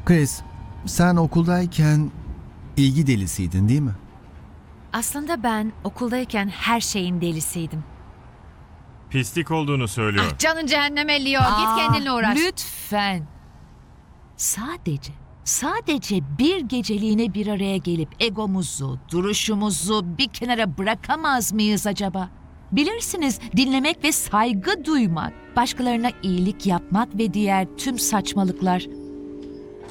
Chris, sen okuldayken ilgi delisiydin değil mi? Aslında ben okuldayken her şeyin delisiydim. Pislik olduğunu söylüyor. Canın cehenneme Leo. Git kendinle uğraş. Lütfen. Sadece bir geceliğine bir araya gelip egomuzu, duruşumuzu bir kenara bırakamaz mıyız acaba? Bilirsiniz, dinlemek ve saygı duymak, başkalarına iyilik yapmak ve diğer tüm saçmalıklar